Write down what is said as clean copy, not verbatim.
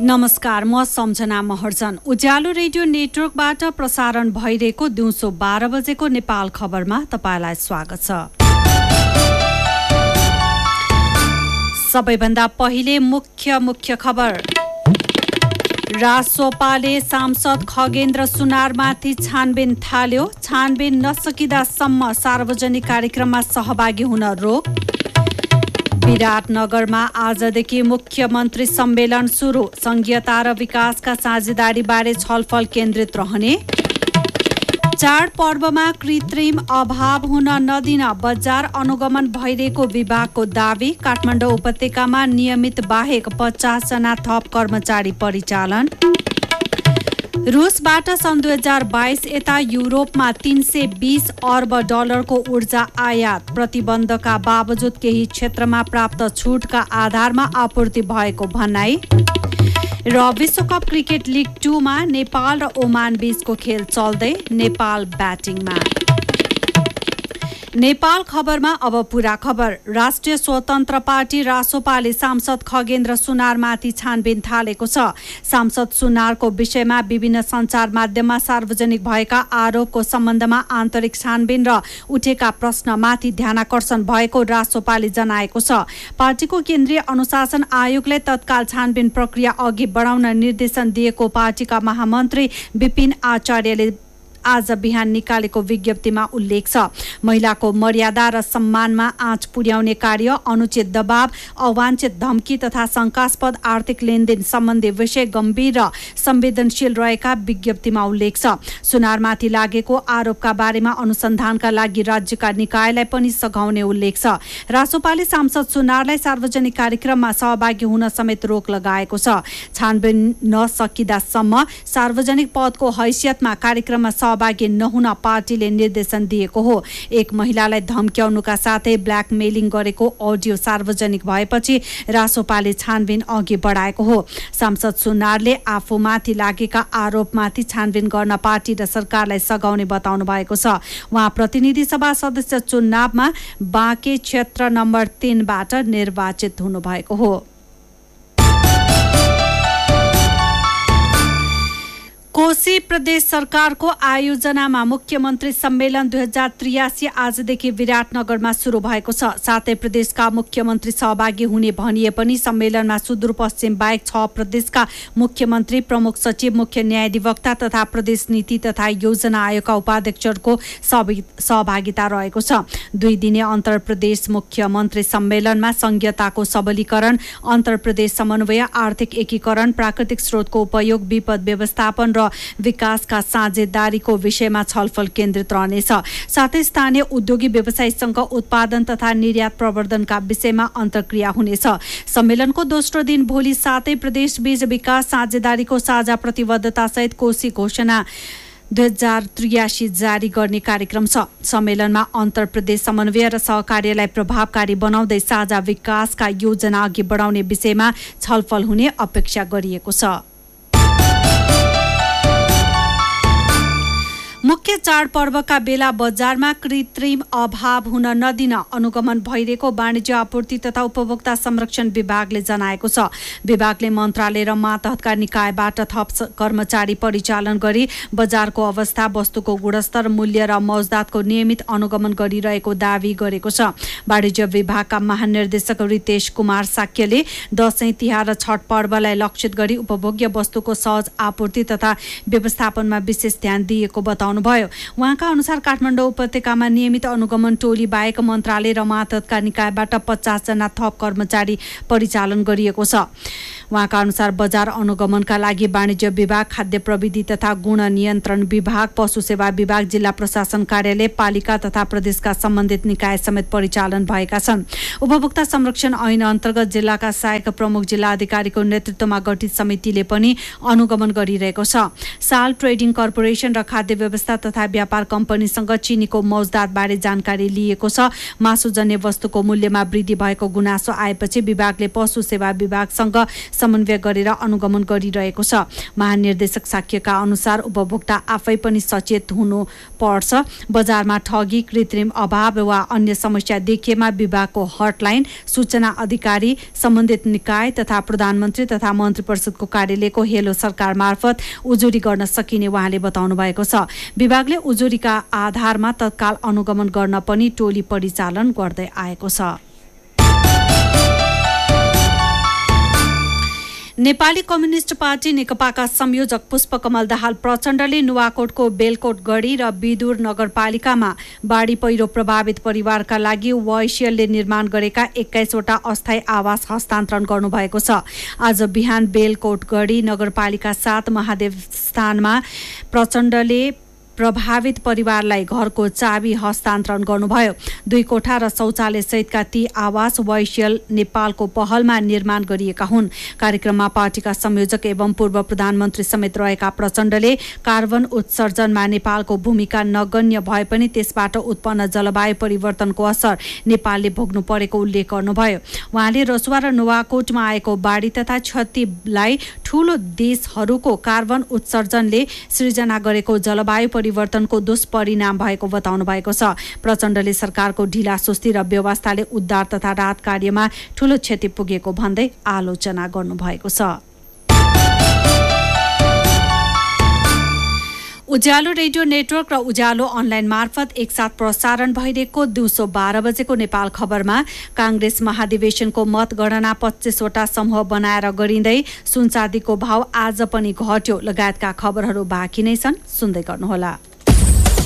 नमस्कार, म सम्झना महर्जन। उज्यालो रेडियो नेटवर्कबाट प्रसारण भइरहेको दिउँसो 12 बजेको नेपाल खबरमा तपाईलाई स्वागत छ। सबैभन्दा पहिले मुख्य खबर। रासोपाले सांसद खगेन्द्र सुनारमाथि छानबिन थाल्यो। छानबिन नसकिदासम्म सार्वजनिक कार्यक्रममा सहभागी हुन रोक। विराटनगरमा आजदेखि मुख्यमन्त्री सम्मेलन सुरु। संघीयता र विकासका साझेदारीबारे छलफल केन्द्रित रहने। चाडपर्वमा कृत्रिम अभाव हुन नदिन बजार अनुगमन भइरहेको विभागको दावी। काठमाडौँ उपत्यकामा नियमित बाहेक 50 जना थप कर्मचारी परिचालन। रुसबाट सन् 2022 यता युरोपमा 320 अर्ब डलरको ऊर्जा आयात। प्रतिबन्धका बावजुद केही क्षेत्रमा प्राप्त छुटका आधारमा आपूर्ति भएको भनाई। र विश्वकप क्रिकेट लिग 2 मा नेपाल र ओमान बीचको खेल चल्दै। नेपाल ब्याटिङमा। नेपाल खबरमा अब पूरा खबर। राष्ट्रिय स्वतन्त्र पार्टी रासोपाले सांसद खगेन्द्र सुनारमाथि छानबिन थालेको छ। सांसद सुनारको विषयमा विभिन्न सञ्चार माध्यममा सार्वजनिक भएका आरोपको सम्बन्धमा आन्तरिक छानबिन र उठेका प्रश्नमाथि ध्यानाकर्षण भएको रासोपाले जनाएको छ। पार्टीको केन्द्रीय अनुशासन आयोगले तत्काल छानबिन प्रक्रिया अघि बढाउन निर्देशन दिएको पार्टीका महामन्त्री विपिन आचार्यले आज बिहान निकालेको विज्ञप्तिमा उल्लेख छ। महिलाको मर्यादा र सम्मानमा आँच पुर्याउने कार्य, अनुचित दबाव, अवाञ्छित धम्की तथा शङ्कास्पद आर्थिक लेनदेन सम्बन्धी विषय गम्भीर र संवेदनशील रहेका विज्ञप्तिमा उल्लेख छ। सुनारमाथि लागेको आरोपका बारेमा अनुसन्धानका लागि राज्यका निकायलाई पनि सघाउने उल्लेख छ। रासोपाले सांसद सुनारलाई सार्वजनिक कार्यक्रममा सहभागी हुन समेत रोक लगाएको छ। छानबिन नसकिदासम्म सार्वजनिक पदको हैसियतमा कार्यक्रममा सहभागी नहुन पार्टीले निर्देशन दिएको हो। एक महिलालाई धम्क्याउनुका साथै ब्ल्याकमेलिङ गरेको अडियो सार्वजनिक भएपछि रासोपाले छानबिन अघि बढाएको हो। सांसद सुनारले आफूमाथि लागेका आरोपमाथि छानबिन गर्न पार्टी र सरकारलाई सघाउने बताउनु भएको छ। उहाँ प्रतिनिधि सभा सदस्य चुनावमा बाँके क्षेत्र नम्बर 3 बाट निर्वाचित हुनुभएको हो। कोशी प्रदेश सरकारको आयोजनामा मुख्यमन्त्री सम्मेलन 2083 आजदेखि विराटनगरमा सुरु भएको छ। साथै प्रदेशका मुख्यमन्त्री सहभागी हुने भनिए पनि सम्मेलनमा सुदूरपश्चिम बाहेक 6 प्रदेशका मुख्यमन्त्री, प्रमुख सचिव, मुख्य न्यायाधिवक्ता तथा प्रदेश नीति तथा योजना आयोगका उपाध्यक्षहरूको सहभागिता रहेको छ। 2 दिने अन्तर प्रदेश मुख्यमन्त्री सम्मेलनमा संघीयताको सबलीकरण, अन्तर प्रदेश समन्वय, आर्थिक एकीकरण, प्राकृतिक स्रोतको उपयोग, विपद व्यवस्थापन र विकासका साझेदारीको विषयमा छलफल केन्द्रित रहनेछ। साथै स्थानीय उद्योगी व्यवसायीसँग उत्पादन तथा निर्यात प्रवर्धनका विषयमा अन्तर्क्रिया हुनेछ। सम्मेलनको दोस्रो दिन भोलि 7 प्रदेशबीच विकास साझेदारीको साझा प्रतिबद्धता सहित कोशी घोषणा 2083 जारी गर्ने कार्यक्रम छ। सम्मेलनमा अन्तर प्रदेश समन्वय र सहकार्यलाई प्रभावकारी बनाउँदै साझा विकासका योजना अघि बढाउने विषयमा छलफल हुने अपेक्षा गरिएको छ। मुख्य चाडपर्वका बेला बजारमा कृत्रिम अभाव हुन नदिन अनुगमन भइरहेको वाणिज्य आपूर्ति तथा उपभोक्ता संरक्षण विभागले जनाएको छ। विभागले मन्त्रालय र मातहतका निकायबाट थप कर्मचारी परिचालन गरी बजारको अवस्था, वस्तुको गुणस्तर, मूल्य र मौजदातको नियमित अनुगमन गरिरहेको दावी गरेको छ। वाणिज्य विभागका महानिर्देशक रितेश कुमार साक्यले दशैं, तिहार र छठ पर्वलाई लक्षित गरी उपभोग्य वस्तुको सहज आपूर्ति तथा व्यवस्थापनमा विशेष ध्यान दिएको बताउनु भयो। उहाँका अनुसार काठमाडौँ उपत्यकामा नियमित अनुगमन टोली बाहेक मन्त्रालय र मातहतका निकायबाट 50 जना थप कर्मचारी परिचालन गरिएको छ। उहाँका अनुसार बजार अनुगमनका लागि वाणिज्य विभाग, खाद्य प्रविधि तथा गुण नियन्त्रण विभाग, पशु सेवा विभाग, जिल्ला प्रशासन कार्यालय, पालिका तथा प्रदेशका सम्बन्धित निकाय समेत परिचालन भएका छन्। उपभोक्ता संरक्षण ऐन अन्तर्गत जिल्लाका सहायक प्रमुख जिल्ला अधिकारीको नेतृत्वमा गठित समितिले पनि अनुगमन गरिरहेको छ। साल ट्रेडिङ कर्पोरेसन र खाद्य व्यवस्था तथा व्यापार कम्पनीसँग चिनीको मौजदातबारे जानकारी लिएको छ। मासुजन्य वस्तुको मूल्यमा वृद्धि भएको गुनासो आएपछि विभागले पशु सेवा विभागसँग समन्वय गरेर अनुगमन गरिरहेको छ। महानिर्देशक शाक्यका अनुसार उपभोक्ता आफै पनि सचेत हुनु पर्छ। बजारमा ठगी, कृत्रिम अभाव वा अन्य समस्या देखिएमा विभागको हटलाइन, सूचना अधिकारी, सम्बन्धित निकाय तथा प्रधानमन्त्री तथा मन्त्री परिषदको कार्यालयको हेलो सरकार मार्फत उजुरी गर्न सकिने उहाँले बताउनु भएको छ। विभागले उजुरीका आधारमा तत्काल अनुगमन गर्न पनि टोली परिचालन गर्दै आएको छ। नेपाली कम्युनिस्ट पार्टी नेकपाका संयोजक पुष्पकमल दाहाल प्रचण्डले नुवाकोटको बेलकोट गढी र बिदुर नगरपालिकामा बाढी पहिरो प्रभावित परिवारका लागि वाइसिएलले निर्माण गरेका 21 वटा अस्थायी आवास हस्तान्तरण गर्नुभएको छ। आज बिहान बेलकोट गढी नगरपालिका 7 महादेव स्थानमा प्रचण्डले प्रभावित परिवारलाई घरको चाबी हस्तान्तरण गर्नुभयो। 2 कोठा र शौचालय सहितका ती आवास वाइसिएल नेपालको पहलमा निर्माण गरिएका हुन्। कार्यक्रममा पार्टीका संयोजक एवं पूर्व प्रधानमन्त्री समेत रहेका प्रचण्डले कार्बन उत्सर्जनमा नेपालको भूमिका नगण्य भए पनि त्यसबाट उत्पन्न जलवायु परिवर्तनको असर नेपालले भोग्नु परेको उल्लेख गर्नुभयो। उहाँले रसुवा र नुवाकोटमा आएको बाढी तथा क्षतिलाई ठूलो देशहरूको कार्बन उत्सर्जनले सृजना गरेको जलवायु परिवर्तनको दुष्परिणाम भएको बताउनु भएको छ। प्रचण्डले सरकारको ढिला सुस्ती र व्यवस्थाले उद्धार तथा राहत कार्यमा ठूलो क्षति पुगेको भन्दै आलोचना गर्नुभएको छ। उज्यालो रेडियो नेटवर्क र उज्यालो अनलाइन मार्फत एकसाथ प्रसारण भइरहेको दिउँसो 12 बजेको नेपाल खबरमा कांग्रेस महाधिवेशनको मतगणना 25 वटा समूह बनाएर गरिँदै सुनचाँदीको भाव आज पनि घट्यो लगायतका खबरहरू बाँकी नै छन्। सुन्दै गर्नुहोला।